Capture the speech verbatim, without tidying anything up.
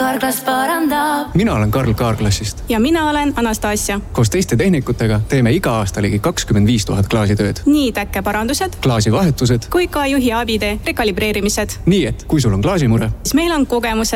Carglass parandab. Mina olen Karl Carglassist. Ja mina olen Anastasia. Koos teiste tehnikutega teeme iga aasta ligi kakskümmend viis tuhat klaasitööd. Nii täkkeparandused, klaasivahetused kui ka juhi abide rekalibreerimised. Nii et, kui sul on klaasimure, siis meil on kogemused